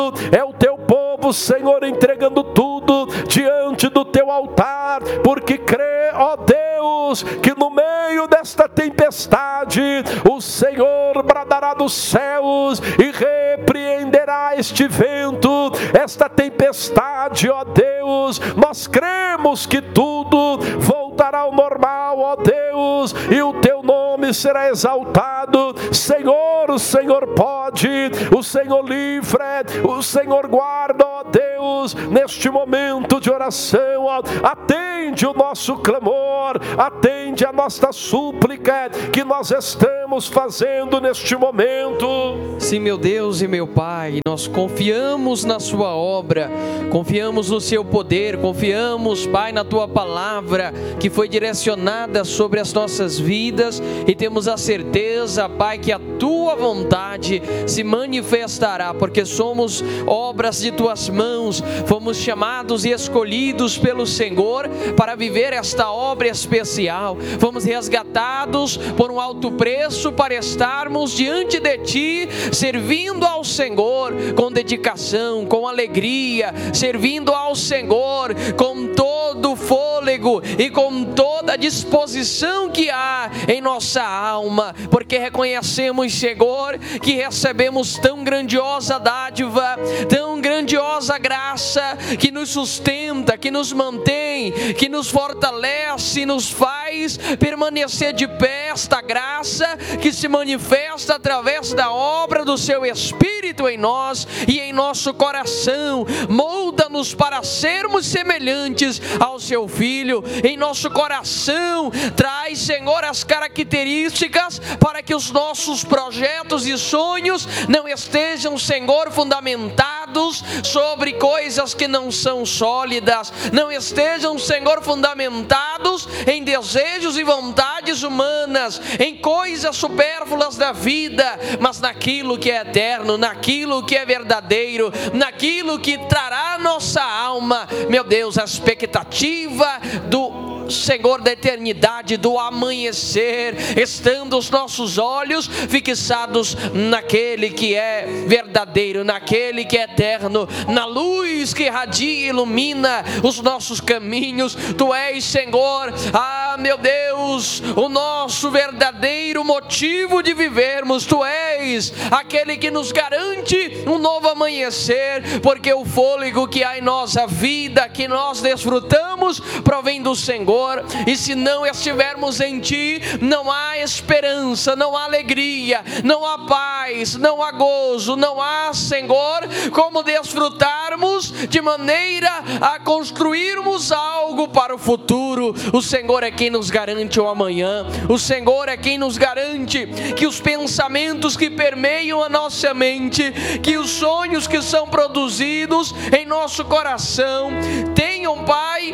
é o teu povo, Senhor, entregando tudo diante do teu altar, porque crê, ó Deus, que no meio desta tempestade, o Senhor bradará dos céus e repreenderá este vento, esta tempestade, ó Deus. Nós cremos que tudo voltará ao normal, ó Deus, e o teu nome será exaltado. Senhor, o Senhor pode, o Senhor livra, o Senhor guarda, ó Deus, neste momento de oração, ó, atende o nosso clamor, atende a nossa súplica que nós estamos fazendo neste momento. Sim, meu Deus e meu Pai, nós confiamos na sua obra, confiamos no seu poder, confiamos, Pai, na tua palavra que foi direcionada sobre as nossas vidas, e temos a certeza, Pai, que a tua vontade se manifestará, porque somos obras de tuas mãos, fomos chamados e escolhidos pelo Senhor para viver esta obra especial, fomos resgatados por um alto preço para estarmos diante de ti, servindo ao Senhor com dedicação, com alegria, servindo ao Senhor com todo o fôlego e com toda a disposição que há em nossa alma, porque reconhecemos, Senhor, que recebemos tão grandiosa dádiva, tão grandiosa graça, que nos sustenta, que nos mantém, que nos fortalece, nos faz permanecer de pé. Esta graça que se manifesta através da obra do seu Espírito em nós e em nosso coração, molda-nos para sermos semelhantes ao seu Filho. Em nosso coração traz, Senhor, as características para que os nossos projetos e sonhos não estejam, Senhor, fundamentados sobre coisas que não são sólidas, não estejam, Senhor, fundamentados em desejos e vontades humanas, em coisas supérfluas da vida, mas naquilo que é eterno, naquilo que é verdadeiro, naquilo que trará à nossa alma, meu Deus, a expectativa do Senhor da eternidade, do amanhecer, estando os nossos olhos fixados naquele que é verdadeiro, naquele que é eterno, na luz que irradia e ilumina os nossos caminhos. Tu és, Senhor, meu Deus, o nosso verdadeiro motivo de vivermos. Tu és aquele que nos garante um novo amanhecer, porque o fôlego que há em nós, a vida que nós desfrutamos, provém do Senhor. E se não estivermos em ti, não há esperança, não há alegria, não há paz, não há gozo, não há, Senhor, como desfrutarmos de maneira a construirmos algo para o futuro. O Senhor é quem nos garante o amanhã, o Senhor é quem nos garante que os pensamentos que permeiam a nossa mente, que os sonhos que são produzidos em nosso coração tenham, Pai,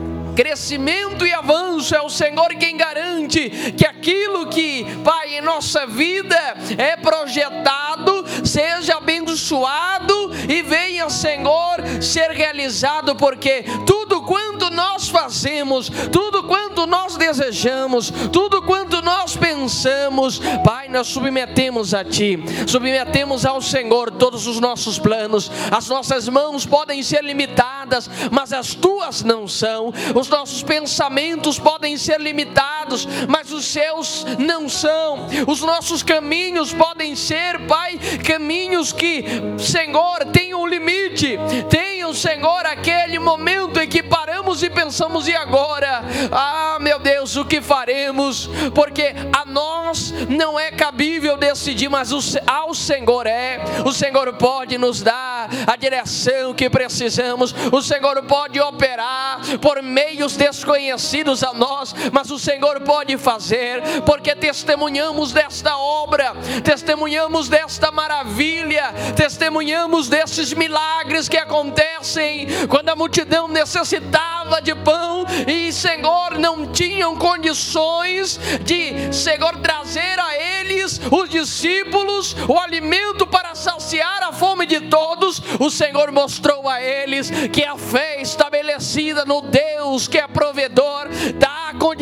crescimento e avanço. É o Senhor quem garante que aquilo que, Pai, em nossa vida é projetado, seja abençoado e venha, Senhor, ser realizado, porque tudo quanto nós fazemos, tudo quanto nós desejamos, tudo quanto nós pensamos, Pai, nós submetemos a Ti, submetemos ao Senhor todos os nossos planos. As nossas mãos podem ser limitadas, mas as Tuas não são. Os nossos pensamentos podem ser limitados, mas os Seus não são. Os nossos caminhos podem ser, Pai, caminhos que, Senhor, têm um limite, tenham, Senhor, aquele momento em que paramos e pensamos: e agora? Meu Deus, o que faremos? Porque a nós não é cabível decidir, mas ao Senhor é. O Senhor pode nos dar a direção que precisamos, o Senhor pode operar por meios desconhecidos a nós, mas o Senhor pode fazer, porque testemunhamos desta obra, testemunhamos desta maravilha, testemunhamos desses milagres que acontecem quando a multidão necessitava de pão e, Senhor, não tinham condições de, Senhor, trazer a eles, os discípulos, o alimento para saciar a fome de todos. O Senhor mostrou a eles que a fé estabelecida no Deus que é provedor dá a condição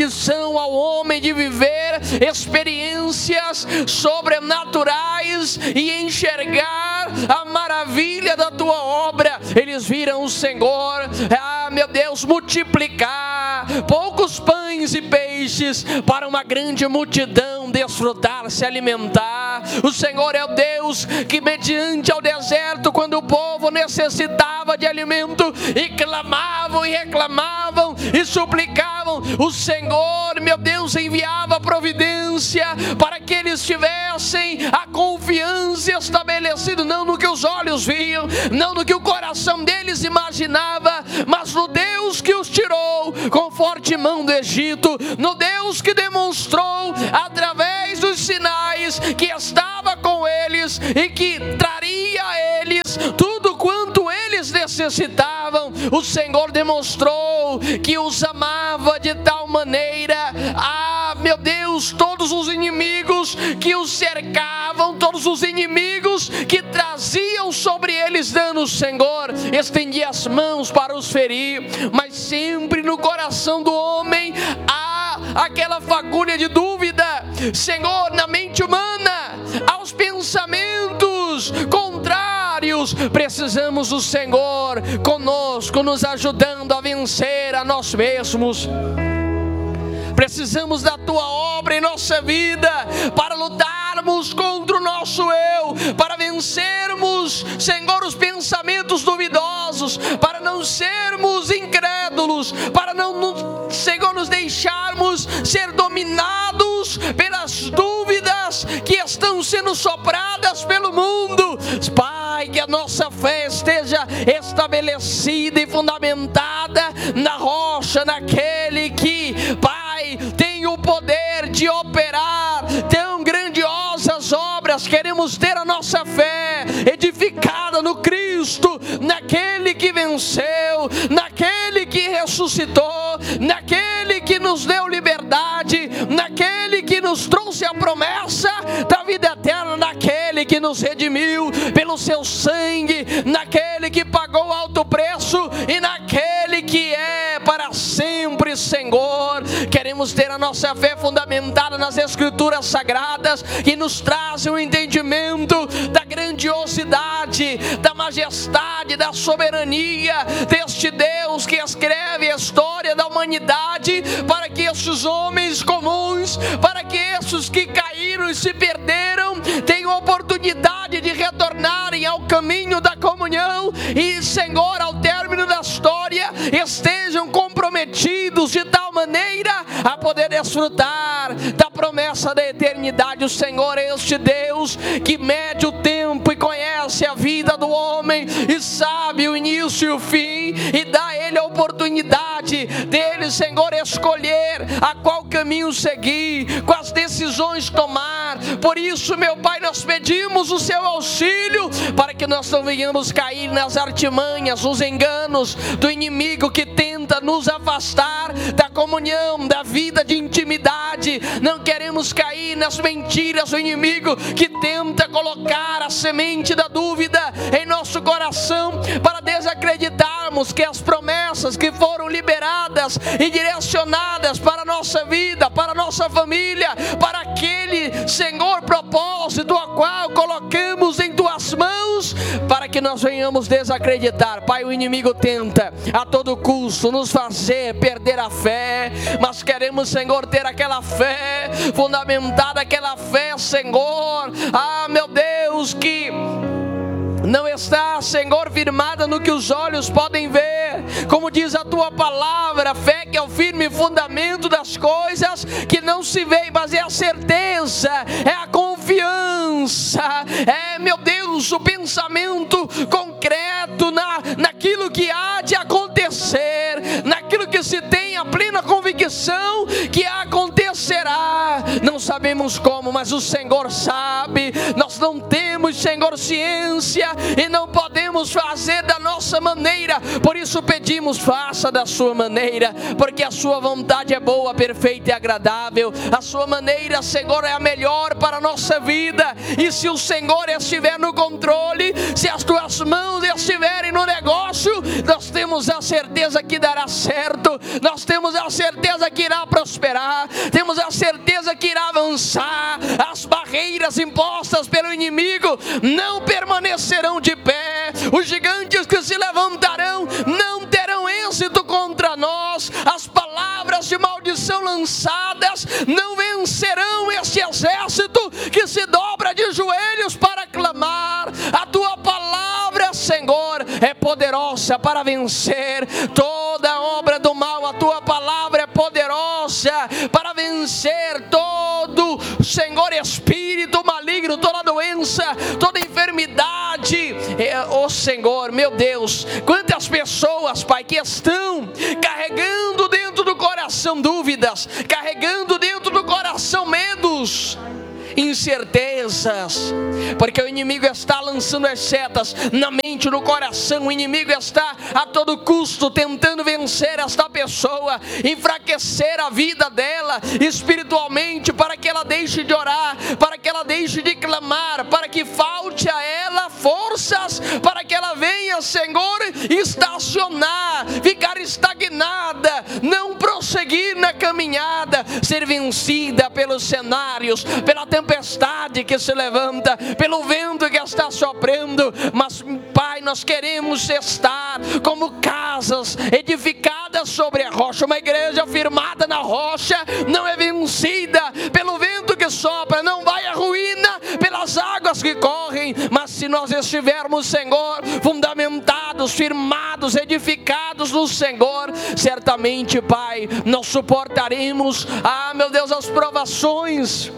condição ao homem de viver experiências sobrenaturais e enxergar a maravilha da tua obra. Eles viram o Senhor, meu Deus, multiplicar poucos pães e peixes para uma grande multidão desfrutar, se alimentar. O Senhor é o Deus que, mediante ao deserto, quando o povo necessitava de alimento e clamavam e reclamavam e suplicavam, o Senhor, meu Deus, enviava providência para que eles tivessem a confiança estabelecida, não no que os olhos viam, não no que o coração deles imaginava, mas no Deus que os tirou com forte mão do Egito, no Deus que demonstrou através dos sinais que estava com eles e que traria a eles tudo quanto eles necessitavam. O Senhor demonstrou que os amava de tal maneira, meu Deus, todos os inimigos que os cercavam, todos os inimigos que traziam sobre eles dano, o Senhor estendia as mãos para os ferir, mas sempre no coração do homem há aquela fagulha de dúvida, Senhor, na mente humana, aos pensamentos contrários. Precisamos do Senhor conosco, nos ajudando a vencer a nós mesmos. Precisamos da tua obra em nossa vida para lutarmos contra o nosso eu, para vencermos, Senhor, os pensamentos duvidosos, para não sermos incrédulos, para não, Senhor, nos deixarmos ser dominados pelas dúvidas que estão sendo sopradas pelo mundo. Pai, que a nossa fé esteja estabelecida e fundamentada na rocha, naquele que, Pai, tem o poder de operar tão grandiosas obras. Queremos ter a nossa fé edificada no Cristo, naquele que venceu, naquele que ressuscitou, naquele que nos deu liberdade, naquele que nos trouxe a promessa da vida eterna, naquele que nos redimiu pelo seu sangue, naquele que pagou alto preço e naquele que é para sempre Senhor. Queremos ter a nossa fé fundamentada nas Escrituras Sagradas, que nos trazem o entendimento da grandiosidade, da majestade, da soberania deste Deus que escreve a história da humanidade, para que esses homens comuns, para que esses que caíram e se perderam, tenham oportunidade de retornarem ao caminho da comunhão e, Senhor, ao término da história, estejam comprometidos de tal maneira a poder desfrutar da promessa da eternidade. O Senhor é este Deus que mede o tempo e conhece a vida do homem e sabe o início e o fim, e dá a ele a oportunidade dele, Senhor, escolher a qual caminho seguir, quais decisões tomar. Por isso, meu Pai, nós pedimos o seu auxílio para que nós não venhamos cair nas artimanhas, nos enganos do inimigo que tenta nos afastar da comunhão, da vida de intimidade. Não queremos cair nas mentiras do inimigo que tenta colocar a semente da dúvida em nosso coração para desacreditarmos que as promessas que foram liberadas e direcionadas para a nossa vida, para a nossa família, para aquele, Senhor, propósito a qual colocamos em tuas mãos, para que nós venhamos desacreditar. Pai, o inimigo tenta a todo custo nos fazer perder a fé, mas queremos, Senhor, ter aquela fé fundamentada, aquela fé, Senhor, meu Deus, que não está, Senhor, firmada no que os olhos podem ver, como diz a tua palavra, fé que é o firme fundamento das coisas que não se veem, mas é a certeza, é a confiança, é, meu Deus, o pensamento concreto naquilo que há de acontecer, naquilo que se tem a plena convicção que acontecerá. Não sabemos como, mas o Senhor sabe. Nós não temos, Senhor, ciência e não podemos fazer da nossa maneira. Por isso pedimos, faça da sua maneira, porque a sua vontade é boa, perfeita e agradável. A sua maneira, Senhor, é a melhor para a nossa vida. E se o Senhor estiver no controle, se as tuas mãos estiverem no negócio, nós temos a certeza que dará certo, nós temos a certeza que irá prosperar, temos a certeza que irá avançar. As barreiras impostas pelo inimigo não permanecerão de pé, os gigantes que se levantarão não terão êxito contra nós, as palavras de maldição lançadas não vencerão este exército que se dobra de joelhos para clamar. A tua palavra, Senhor, é poderosa para vencer toda obra do mal. A tua palavra é poderosa para vencer todo, Senhor, espírito maligno, toda doença, toda enfermidade. Oh Senhor, meu Deus, quantas pessoas, Pai, que estão carregando dentro do coração dúvidas, carregando dentro do coração medos, incertezas, porque o inimigo está lançando as setas na mente, no coração. O inimigo está a todo custo tentando vencer esta pessoa, enfraquecer a vida dela espiritualmente, para que ela deixe de orar, para que ela deixe de clamar, para que falte a ela forças, para que ela venha, Senhor, estacionar, ficar estagnada, não prosseguir na caminhada, ser vencida pelos cenários, pela tempestade que se levanta, pelo vento que está soprando. Mas, Pai, nós queremos estar como casas edificadas sobre a rocha. Uma igreja firmada na rocha não é vencida pelo vento que sopra, não vai à ruína pelas águas que correm. Mas se nós estivermos, Senhor, fundamentados, firmados, edificados no Senhor, certamente, Pai, nós suportaremos, meu Deus, as provações,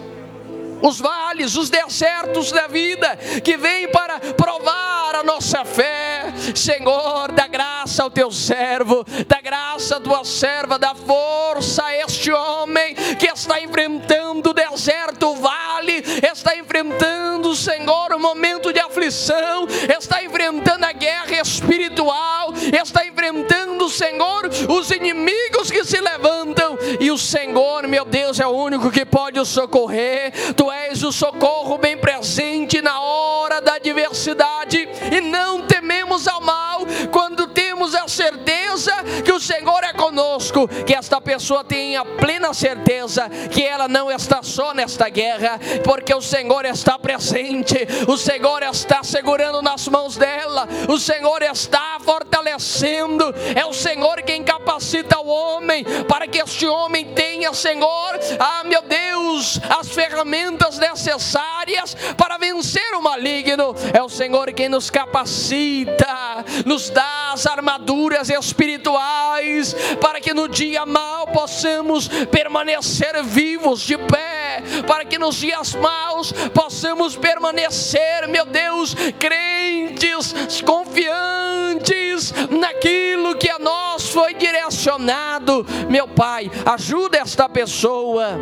os vales, os desertos da vida que vêm para provar a nossa fé. Senhor, dá graça ao teu servo, dá graça à tua serva, dá força a este homem que está enfrentando o deserto, o vale, está enfrentando, Senhor, um momento de aflição, está enfrentando a guerra espiritual, está enfrentando, Senhor, os inimigos que se levantam, e o Senhor, meu Deus, é o único que pode o socorrer. Tu és o socorro bem presente na hora da adversidade, e não tememos ao mal quando temos a certeza que o Senhor é conosco. Que esta pessoa tenha plena certeza que ela não está só nesta guerra, porque o Senhor está presente, o Senhor está segurando nas mãos dela, o Senhor está fortalecendo, é o Senhor quem capacita o homem, para que este homem tenha, Senhor, meu Deus, as ferramentas necessárias para vencer o maligno. É o Senhor quem nos capacita, nos dá as armaduras espirituais, para que no dia mau possamos permanecer vivos de pé, para que nos dias maus possamos permanecer, meu Deus, crentes, confiantes naquilo que a nós foi direcionado. Meu Pai, ajuda esta pessoa,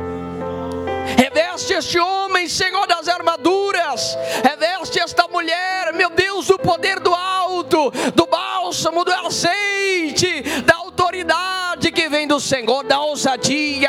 reveste este homem, Senhor, das armaduras, reveste esta mulher, meu Deus, do poder do alto, do bálsamo, do azeite, da autoridade que vem do Senhor, da ousadia,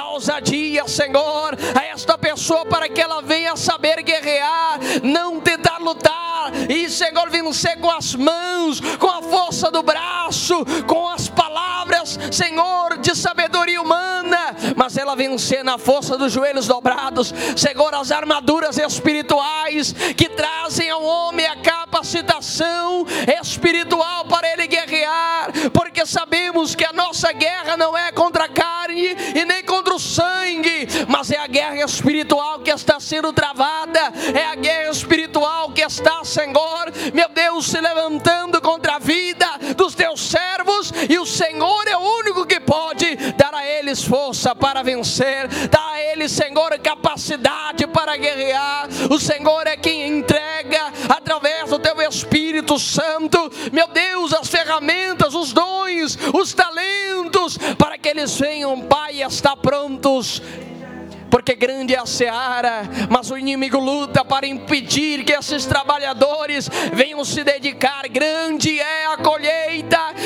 Senhor, a esta pessoa, para que ela venha saber guerrear, não tentar lutar, e, Senhor, vencer com as mãos, com a força do braço, com as palavras, Senhor, de sabedoria humana, mas ela vencer na força dos joelhos dobrados, Senhor, as armaduras espirituais que trazem ao homem a capacitação espiritual para ele guerrear, porque sabemos que a nossa guerra não é contra a carne e nem contra o sangue, mas é a guerra espiritual que está sendo travada, é a guerra espiritual que está, Senhor, meu Deus, se levantando contra a vida dos teus servos, e o Senhor é o único que pode dar a eles força para vencer, dar a eles, Senhor, capacidade para guerrear. O Senhor é quem entrega, através do teu Espírito Santo, meu Deus, as ferramentas, os dons, os talentos, para que eles venham, Pai, estar prontos, porque grande é a seara, mas o inimigo luta para impedir que esses trabalhadores venham se dedicar. Grande é a colheita,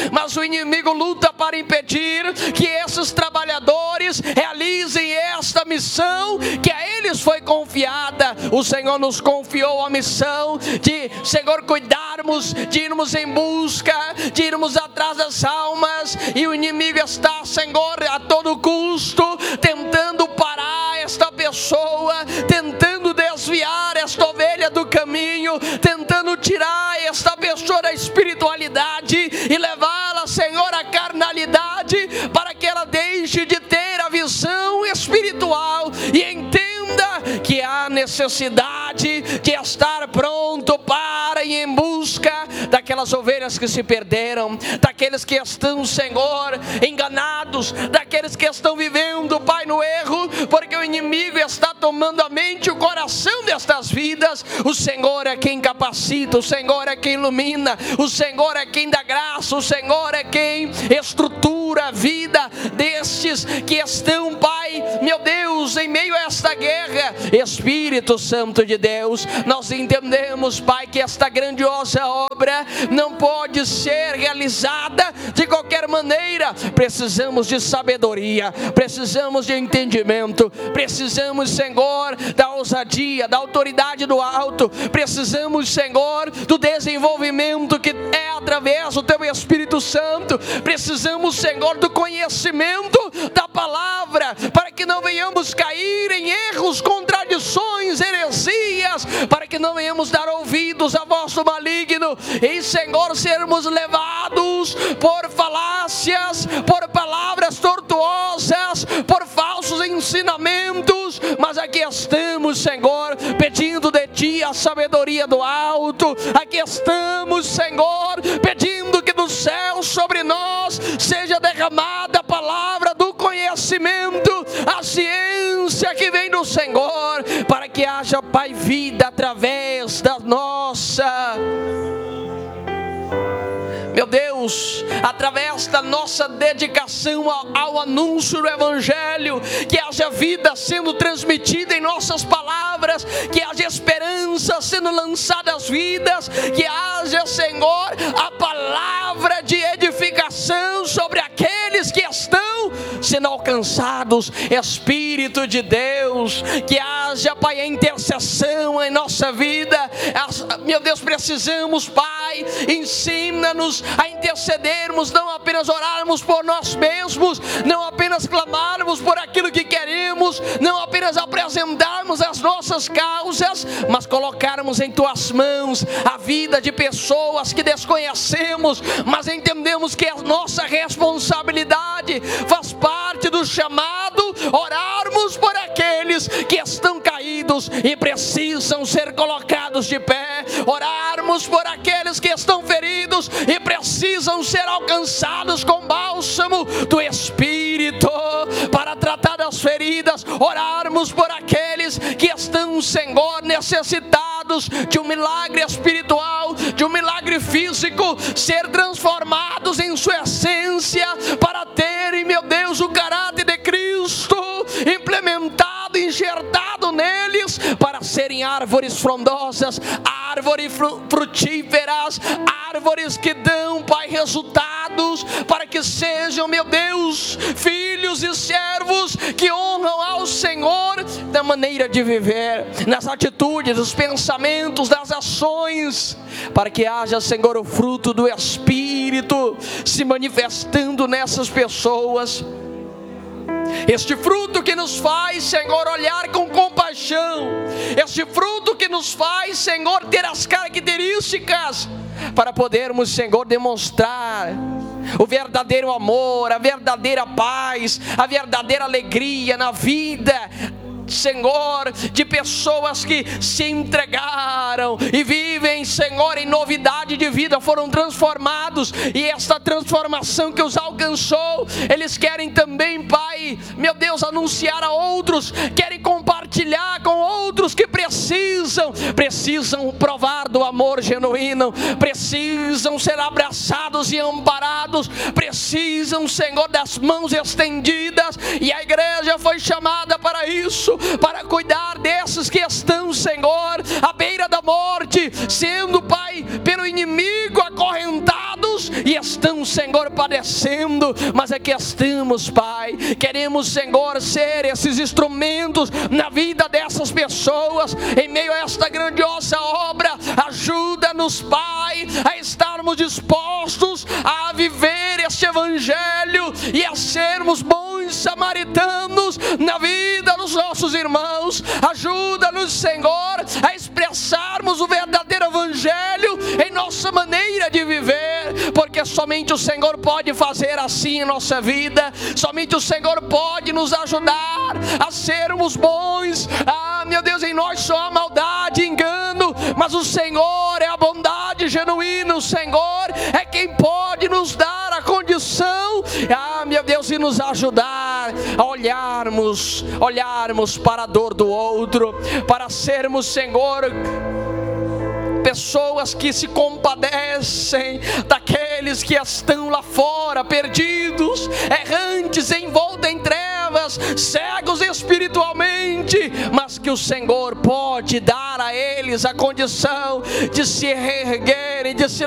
mas o inimigo luta para impedir que esses trabalhadores realizem esta missão que a eles foi confiada. O Senhor nos confiou a missão de, Senhor, cuidarmos, de irmos em busca, de irmos atrás das almas, e o inimigo está, Senhor, a todo custo tentando parar esta pessoa, tentando desviar esta ovelha do caminho, tentando tirar esta pessoa da espiritualidade e levá-la, Senhor, à carnalidade, para que ela deixe de ter a visão espiritual e entenda que há necessidade de estar pronto para ir em busca daquelas ovelhas que se perderam, daqueles que estão, Senhor, enganados, daqueles que estão vivendo, Pai, no erro, porque o inimigo está tomando a mente e o coração destas vidas. O Senhor é quem capacita, o Senhor é quem ilumina, o Senhor é quem dá graça, o Senhor é quem estrutura a vida destes que estão, Pai, meu Deus, em meio a esta guerra. Espírito Santo de Deus, nós entendemos, Pai, que esta grandiosa obra não pode ser realizada de qualquer maneira. Precisamos de sabedoria, precisamos de entendimento, precisamos, Senhor, da ousadia, da autoridade do alto, precisamos, Senhor, do desenvolvimento que é através do Teu Espírito Santo, precisamos, Senhor, do conhecimento da palavra, para que não venhamos cair em erros, contradições, heresias, para que não venhamos dar ouvidos à voz do maligno, e, Senhor, sermos levados por falácias, por palavras tortuosas, por falsos ensinamentos. Mas aqui estamos, Senhor, pedindo de Ti a sabedoria do alto. Aqui estamos, Senhor, pedindo que do céu sobre nós seja derramada a palavra do conhecimento, a ciência que vem do Senhor, para que haja, Pai, vida através da nossa, meu Deus, através da nossa dedicação ao anúncio do Evangelho, que haja vida sendo transmitida em nossas palavras, que haja esperança sendo lançada às vidas, que haja, Senhor, a palavra de edificação sobre aqueles que estão sendo alcançados. Espírito de Deus, que haja, Pai, a intercessão em nossa vida. Meu Deus, precisamos, Pai, ensina-nos a intercedermos, não apenas orarmos por nós mesmos, não apenas clamarmos por aquilo que queremos, não apenas apresentarmos as nossas causas, mas colocarmos em Tuas mãos a vida de pessoas que desconhecemos, mas entendemos que a nossa responsabilidade faz parte do chamado, orarmos por aqueles que estão caídos e precisam ser colocados de pé, orarmos por aqueles que estão feridos e precisam ser alcançados com bálsamo do Espírito para tratar das feridas, orarmos por aqueles que estão, Senhor, necessitados de um milagre espiritual, de um milagre físico, ser transformados em sua essência para terem, meu Deus, o caráter de Cristo implementado, enxertado neles, para serem árvores frondosas, árvores frutíferas, árvores que dão, Pai, resultados, para que sejam, meu Deus, filhos e servos que honram ao Senhor da maneira de viver, nas atitudes, nos pensamentos, nas ações, para que haja, Senhor, o fruto do Espírito se manifestando nessas pessoas. Este fruto que nos faz, Senhor, olhar com compaixão, este fruto que nos faz, Senhor, ter as características para podermos, Senhor, demonstrar o verdadeiro amor, a verdadeira paz, a verdadeira alegria na vida, Senhor, de pessoas que se entregaram e vivem, Senhor, em novidade de vida, foram transformados, e esta transformação que os alcançou, eles querem também, Pai, meu Deus, anunciar a outros, querem compartilhar com outros que precisam provar do amor genuíno, precisam ser abraçados e amparados, precisam, Senhor, das mãos estendidas, e a igreja foi chamada para isso, para cuidar desses que estão, Senhor, à beira da morte, sendo, Pai, pelo inimigo acorrentados e estão, Senhor, padecendo, mas aqui estamos, Pai. Queremos, Senhor, ser esses instrumentos na vida dessas pessoas, em meio a esta grandiosa obra. Ajuda-nos, Pai, a estarmos dispostos a viver este evangelho e a sermos bons samaritanos na vida dos nossos irmãos. Ajuda-nos, Senhor, a expressarmos o verdadeiro evangelho em nossa maneira de viver, porque somente o Senhor pode fazer assim em nossa vida. Somente o Senhor pode nos ajudar a sermos bons. Meu Deus, em nós só há maldade e engano, mas o Senhor é a bondade genuína. O Senhor é quem pode nos dar a condição, meu Deus, e nos ajudar a olharmos para a dor do outro, para sermos, Senhor, pessoas que se compadecem daqueles que estão lá fora, perdidos, errantes, envoltos em trevas, cegos espiritualmente, mas que o Senhor pode dar a eles a condição de se reerguerem, de se